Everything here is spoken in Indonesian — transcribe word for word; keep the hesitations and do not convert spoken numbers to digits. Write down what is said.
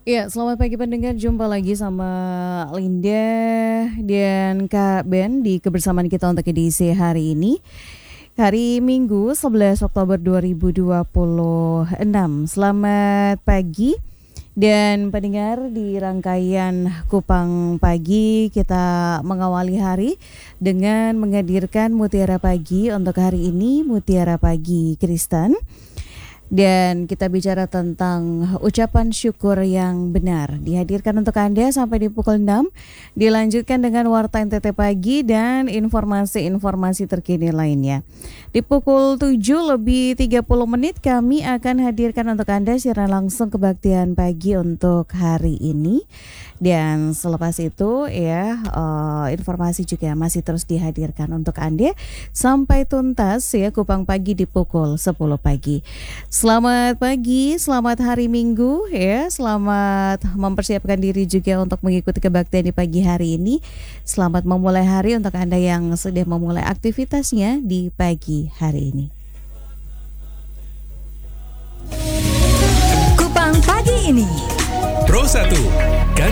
Ya, selamat pagi pendengar. Jumpa lagi sama Linda dan Kak Ben di kebersamaan kita untuk edisi hari ini. Hari Minggu sebelas Oktober dua ribu dua puluh enam. Selamat pagi dan pendengar di rangkaian Kupang Pagi kita mengawali hari dengan menghadirkan Mutiara Pagi untuk hari ini, Mutiara Pagi Kristen. Dan kita bicara tentang ucapan syukur yang benar. Dihadirkan untuk Anda sampai di pukul enam. Dilanjutkan dengan Warta N T T Pagi dan informasi-informasi terkini lainnya. Di pukul tujuh lebih tiga puluh menit kami akan hadirkan untuk Anda siaran langsung kebaktian pagi untuk hari ini. Dan selepas itu ya uh, informasi juga masih terus dihadirkan untuk Anda sampai tuntas ya Kupang Pagi di pukul sepuluh pagi. Selamat pagi, selamat hari Minggu ya. Selamat mempersiapkan diri juga untuk mengikuti kebaktian di pagi hari ini. Selamat memulai hari untuk Anda yang sudah memulai aktivitasnya di pagi hari ini.